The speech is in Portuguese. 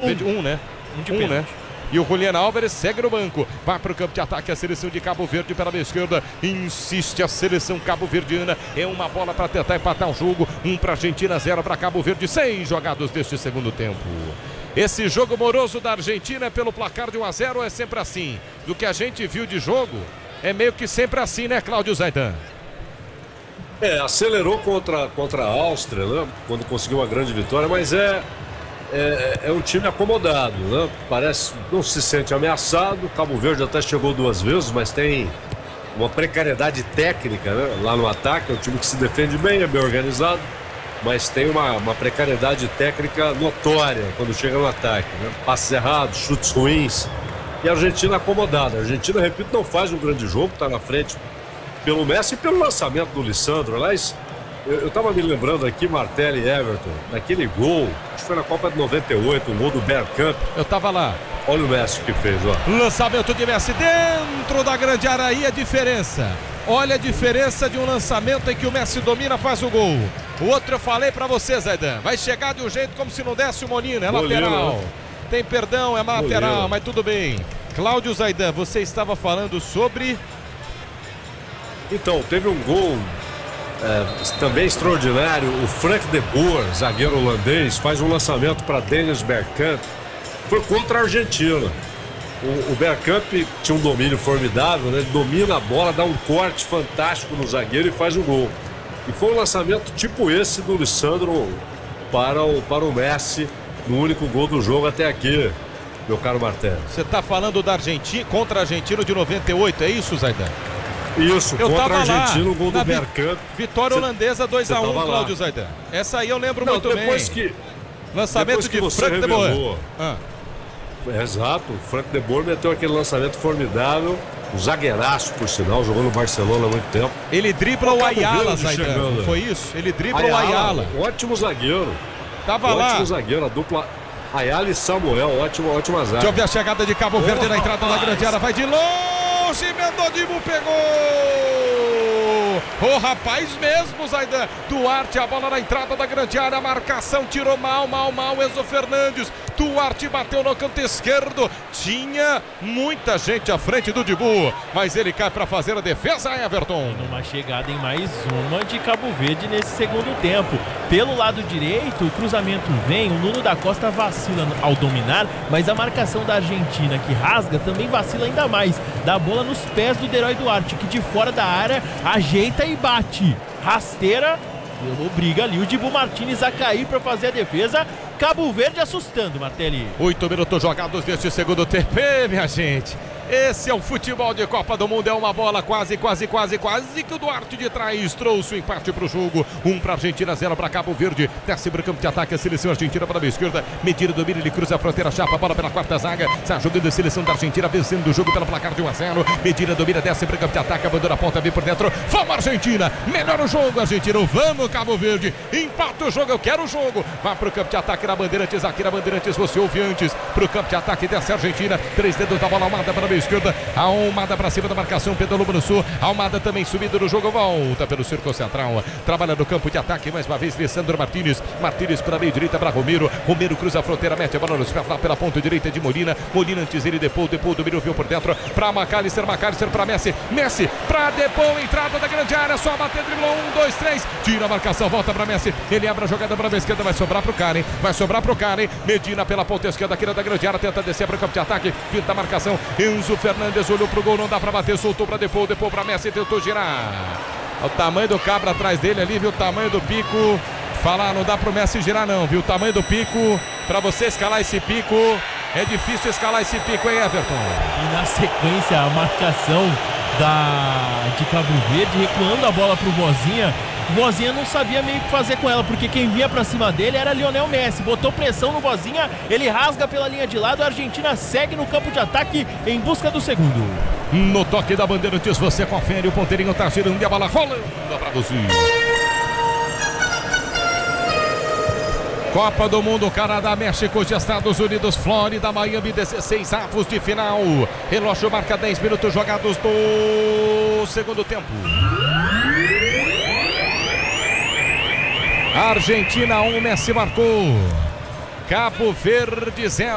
Verde, né? Né? E o Julián Álvares segue no banco. Vai para o campo de ataque a seleção de Cabo Verde pela esquerda. Insiste a seleção cabo-verdiana. É uma bola para tentar empatar o jogo. 1 para Argentina, 0 para Cabo Verde. 6 jogados deste segundo tempo. Esse jogo moroso da Argentina é pelo placar de 1-0, é sempre assim. Do que a gente viu de jogo, é meio que sempre assim, né, Cláudio Zaidan? Acelerou contra a Áustria, né? Quando conseguiu uma grande vitória, mas é um time acomodado, né? Parece, não se sente ameaçado. Cabo Verde até chegou 2 vezes, mas tem uma precariedade técnica, né? Lá no ataque. É um time que se defende bem, é bem organizado, mas tem uma precariedade técnica notória quando chega no ataque, né? Passes errados, chutes ruins. E a Argentina acomodada. A Argentina, repito, não faz um grande jogo, está na frente pelo Messi e pelo lançamento do Lisandro. Aliás, eu estava me lembrando aqui, Martelli e Everton, naquele gol, acho que foi na Copa de 98, o gol do Bergkamp. Eu estava lá. Olha o Messi que fez, ó. Lançamento de Messi dentro da grande área, aí a diferença. Olha a diferença de um lançamento em que o Messi domina, faz o gol. O outro eu falei pra você, Zaidan, vai chegar de um jeito como se não desse o Molina, é lateral. Né? Tem perdão, é lateral, mas tudo bem. Cláudio Zaidan, você estava falando sobre... Então, teve um gol também extraordinário. O Frank de Boer, zagueiro holandês, faz um lançamento para Dennis Bergkamp. Foi contra a Argentina. O Bergkamp tinha um domínio formidável, né? Ele domina a bola, dá um corte fantástico no zagueiro e faz o gol. E foi um lançamento tipo esse do Lisandro para o Messi, no único gol do jogo até aqui, meu caro Martelli. Você está falando da Argentina contra a Argentina de 98, é isso, Zaidan? Isso, eu contra a Argentina, lá, o gol do Bergkamp. Vitória holandesa 2-1, Cláudio Zaidan. Essa aí eu lembro muito bem. Lançamento de Frank de Boer. Exato, o Frank de Boer meteu aquele lançamento formidável. Um zagueiraço, por sinal, jogou no Barcelona há muito tempo. Ele dribla o Ayala, Zaidan. Foi isso? Ele dribla o Ayala. Ótimo zagueiro. Tava lá. Ótimo zagueiro, a dupla Ayala e Samuel, ótima zaga. Deixa eu ver a chegada de Cabo Verde na entrada da grande área, vai de longe, Mendodibo pegou! O rapaz mesmo, Zaidan. Duarte, a bola na entrada da grande área, a marcação tirou mal, Enzo Fernandes. Duarte bateu no canto esquerdo, tinha muita gente à frente do Dibu, mas ele cai para fazer a defesa, Everton. Uma chegada em mais uma de Cabo Verde nesse segundo tempo. Pelo lado direito, o cruzamento vem, o Nuno da Costa vacila ao dominar, mas a marcação da Argentina, que rasga, também vacila ainda mais. Dá a bola nos pés do Deroy Duarte, que de fora da área ajeita e bate. Rasteira, obriga ali o Dibu Martínez a cair para fazer a defesa. Cabo Verde assustando, Martelli. 8 minutos jogados neste segundo tempo, minha gente. Esse é o futebol de Copa do Mundo, é uma bola quase que o Duarte de trás trouxe o empate para o jogo. 1 para Argentina, 0 para Cabo Verde. Desce para o campo de ataque, a seleção argentina para a esquerda. Medida domina, ele cruza a fronteira, chapa a bola pela quarta zaga. Está jogando a seleção da Argentina, vencendo o jogo pelo placar de 1-0. Medida domina, desce para o campo de ataque, abandona a ponta, vem por dentro. Vamos Argentina, melhor o jogo, Argentina. Vamos Cabo Verde, empata o jogo, eu quero o jogo. Vai para o campo de ataque na Bandeirantes, aqui na Bandeirantes você ouve antes. Para o campo de ataque, desce a Argentina. 3 dedos da bola, Almada para a esquerda. Almada para cima da marcação, pedalou no sul. Almada também subido no jogo, volta pelo círculo central. Trabalha no campo de ataque mais uma vez, Lisandro Martínez. Martínez para a meia direita para Romero. Romero cruza a fronteira, mete a bola nos pés lá pela ponta direita de Molina. Molina antes ele, Depou dominou, viu por dentro. Para McAllister para Messi. Messi para Depou, entrada da grande área, só bater, driblou 1, 2, 3. Tira a marcação, volta para Messi. Ele abre a jogada para a esquerda, vai sobrar para o Karen. Medina pela ponta esquerda aqui da grande área, tenta descer para o campo de ataque. Pinta a marcação, Enzo Fernandes olhou pro gol, não dá pra bater, soltou pra Depou pra Messi, tentou girar. O tamanho do cabra atrás dele ali, viu? O tamanho do pico. Falar, não dá pro Messi girar não, viu? O tamanho do pico, pra você escalar esse pico, é difícil escalar esse pico, hein, Everton? E na sequência, a marcação de Cabo Verde, recuando a bola pro Vozinha. Vozinha não sabia meio o que fazer com ela, porque quem vinha pra cima dele era Lionel Messi. Botou pressão no Vozinha, ele rasga pela linha de lado, a Argentina segue no campo de ataque em busca do segundo. No toque da Bandeirantes você confere, o ponteirinho tá girando e a bola rolando pra você. Copa do Mundo, Canadá, México, Estados Unidos, Flórida, Miami, 16 avos de final. Relógio marca 10 minutos jogados do segundo tempo. Argentina 1, Messi marcou. Cabo Verde 0.